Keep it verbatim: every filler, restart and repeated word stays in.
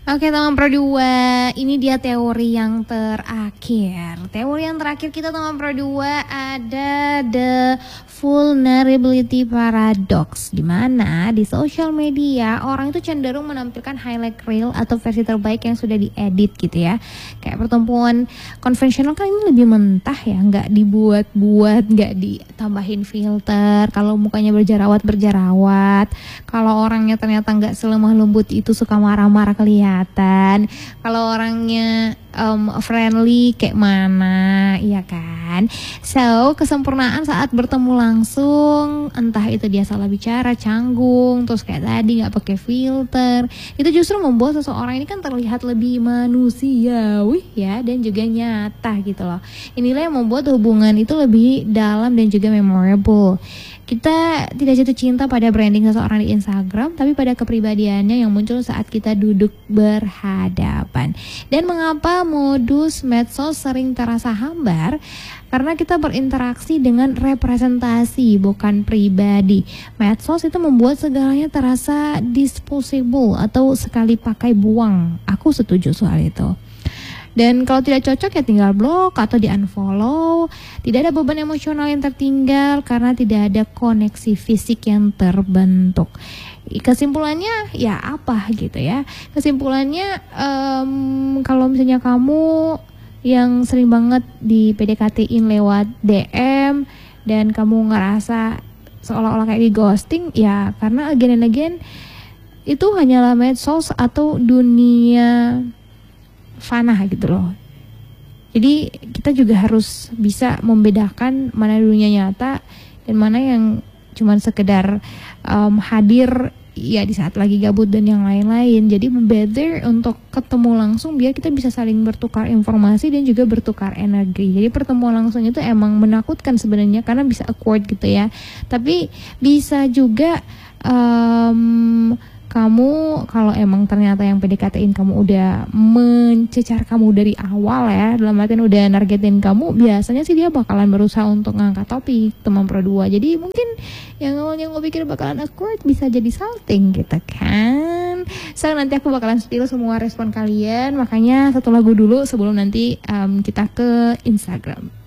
Oke teman Pro dua, ini dia teori yang terakhir. Teori yang terakhir kita teman Pro dua ada the vulnerability paradox, di mana di social media orang itu cenderung menampilkan highlight reel atau versi terbaik yang sudah diedit gitu ya. Kayak pertemuan konvensional kan ini lebih mentah ya, nggak dibuat-buat, nggak ditambahin filter. Kalau mukanya berjerawat berjerawat, kalau orangnya ternyata nggak selemah lembut itu, suka marah-marah kelihatan. Kalau orangnya um, friendly kayak mana, iya kan? So kesempurnaan saat bertemu langsung, entah itu dia salah bicara, canggung, terus kayak tadi nggak pakai filter, itu justru membuat seseorang ini kan terlihat lebih manusiawi ya, dan juga nyata gitu loh. Inilah yang membuat hubungan itu lebih dalam dan juga memorable. Kita tidak jatuh cinta pada branding seseorang di Instagram, tapi pada kepribadiannya yang muncul saat kita duduk berhadapan. Dan mengapa modus medsos sering terasa hambar? Karena kita berinteraksi dengan representasi, bukan pribadi. Medsos itu membuat segalanya terasa disposable atau sekali pakai buang. Aku setuju soal itu. Dan kalau tidak cocok ya tinggal blok atau di unfollow. Tidak ada beban emosional yang tertinggal karena tidak ada koneksi fisik yang terbentuk. Kesimpulannya ya apa gitu ya? Kesimpulannya um, kalau misalnya kamu yang sering banget di P D K T-in lewat D M dan kamu ngerasa seolah-olah kayak di ghosting, ya karena again and again itu hanyalah medsos atau dunia fana gitu loh. Jadi kita juga harus bisa membedakan mana dunia nyata dan mana yang cuman sekedar um, hadir ya di saat lagi gabut dan yang lain-lain. Jadi better untuk ketemu langsung biar kita bisa saling bertukar informasi dan juga bertukar energi. Jadi pertemuan langsung itu emang menakutkan sebenarnya karena bisa awkward gitu ya. Tapi bisa juga um, kamu kalau emang ternyata yang P D K T-in kamu udah mencecar kamu dari awal ya, dalam artian udah nargetin kamu, biasanya sih dia bakalan berusaha untuk ngangkat topik teman Pro dua. Jadi mungkin yang awalnya gue pikir bakalan awkward bisa jadi salting gitu kan. So nanti aku bakalan steal semua respon kalian, makanya satu lagu dulu sebelum nanti um, kita ke Instagram.